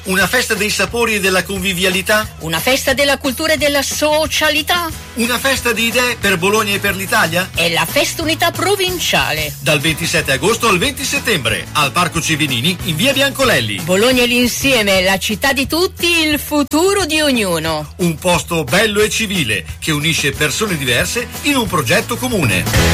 Una festa dei sapori e della convivialità? Una festa della cultura e della socialità? Una festa di idee per Bologna e per l'Italia? È la Festa Unità Provinciale. Dal 27 agosto al 20 settembre, al Parco Civinini, in via Biancolelli. Bologna è l'insieme, la città di tutti, il futuro di ognuno. Un posto bello e civile che unisce persone diverse in un progetto comune.